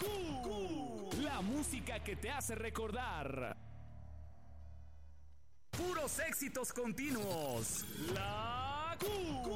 La música que te hace recordar. Puros éxitos continuos. La Q.